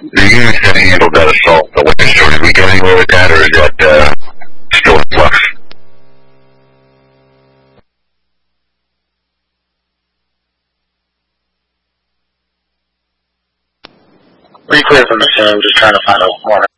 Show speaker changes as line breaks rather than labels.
The units that handled that assault, the last show, did we get anywhere with that, or is that still in flux?
Pretty clear from the scene, just trying to find out more.